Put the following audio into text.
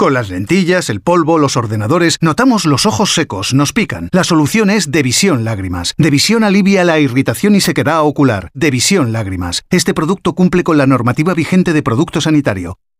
Con las lentillas, el polvo, los ordenadores, notamos los ojos secos, nos pican. La solución es Devisión Lágrimas. Devisión alivia la irritación y sequedad ocular. Devisión Lágrimas. Este producto cumple con la normativa vigente de producto sanitario.